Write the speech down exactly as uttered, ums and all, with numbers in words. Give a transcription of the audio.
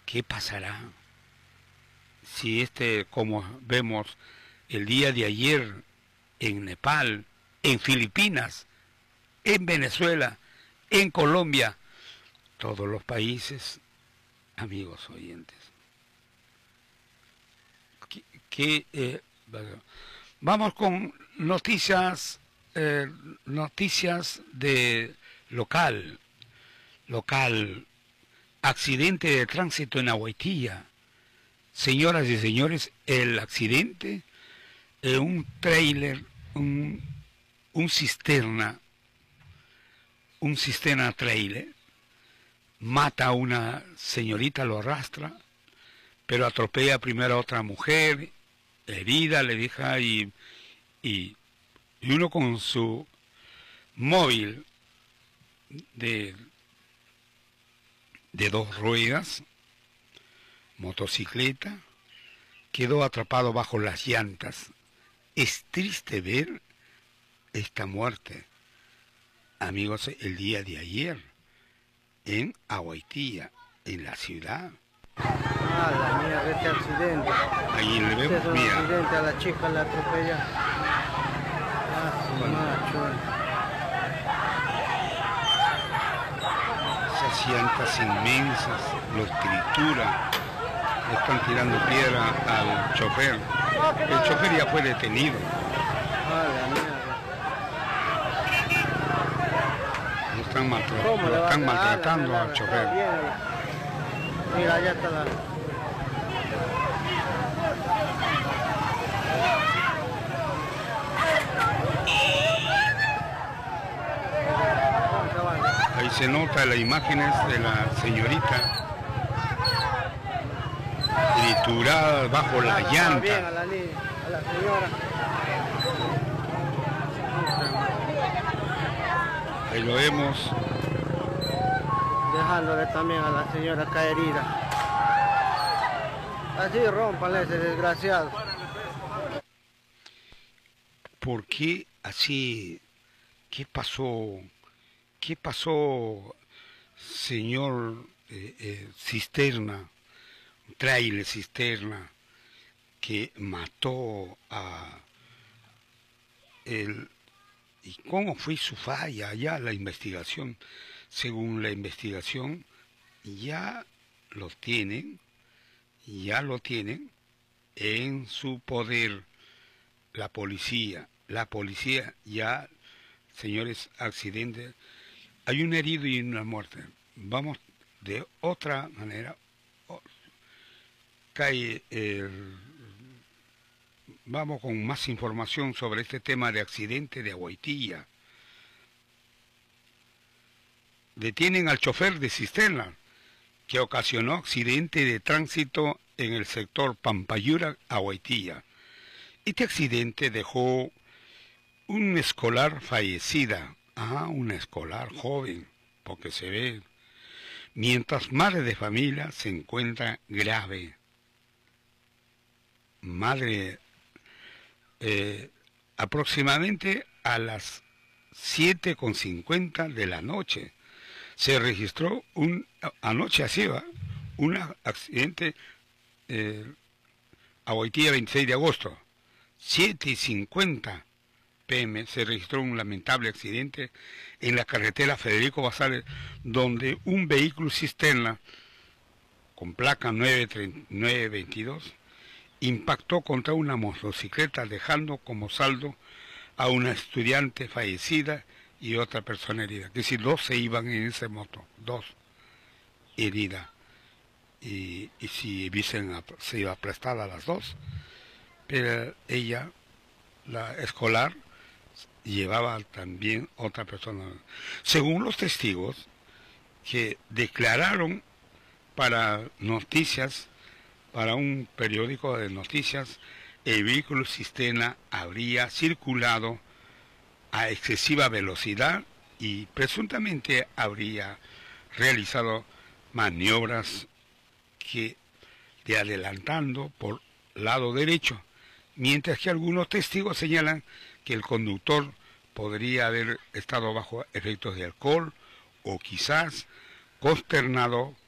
¿qué pasará si este, como vemos el día de ayer en Nepal, en Filipinas, en Venezuela, en Colombia, todos los países, amigos oyentes? ¿Qué, qué, eh, vamos con noticias, eh, noticias de local, local, accidente de tránsito en Agüetía. Señoras y señores, el accidente de un tráiler, un, un cisterna, un cisterna trailer, mata a una señorita, lo arrastra, pero atropella primero a otra mujer, herida, le deja, y, y, y uno con su móvil de, de dos ruedas, motocicleta, quedó atrapado bajo las llantas. Es triste ver esta muerte, amigos, el día de ayer en Agüetía, en la ciudad. Ah, la mierda, este accidente. Ahí le vemos, este es un mira. accidente, a la chica la atropella. Ah, su Bueno, macho. esas llantas inmensas los tritura, le están tirando piedra al chofer. El chofer ya fue detenido. Ah, la mierda. Lo están, maltra ¿Cómo lo le va están a- maltratando ah, la al mierda, chofer. está bien. Mira, allá está la... Ahí se nota las imágenes de la señorita triturada bajo la Ah, bien, llanta. a la niña, a la señora. Ahí lo vemos. Dejándole también a la señora caerida. Así rómpanle ese desgraciado. ¿Por qué así? ¿Qué pasó? ¿Qué pasó, señor eh, eh, cisterna, trailer cisterna, que mató a él? ¿Y cómo fue su falla? Ya la investigación, según la investigación, ya lo tienen, ya lo tienen en su poder la policía. La policía ya, señores, accidentes, hay un herido y una muerte. Vamos de otra manera. Cae el... Vamos con más información sobre este tema de accidente de Agüetía. Detienen al chofer de cisterna que ocasionó accidente de tránsito en el sector Pampayura, Agüetía. Este accidente dejó un escolar fallecida, ah, una escolar joven, porque se ve, mientras madre de familia se encuentra grave. Madre, eh, aproximadamente a las siete con cincuenta de la noche, se registró un, anoche así va, un accidente, eh, Agüetía, veintiséis de agosto, siete y cincuenta pm, se registró un lamentable accidente en la carretera Federico Basales, donde un vehículo cisterna con placa nueve veintidós impactó contra una motocicleta, dejando como saldo a una estudiante fallecida y otra persona herida. Es decir, dos se iban en esa moto, dos heridas. Y, y si hubiesen, se iba a prestar a las dos, pero ella, la escolar, llevaba también otra persona. Según los testigos que declararon para noticias, para un periódico de noticias, el vehículo cisterna habría circulado a excesiva velocidad y presuntamente habría realizado maniobras que de adelantando por lado derecho, mientras que algunos testigos señalan que el conductor podría haber estado bajo efectos de alcohol o quizás consternado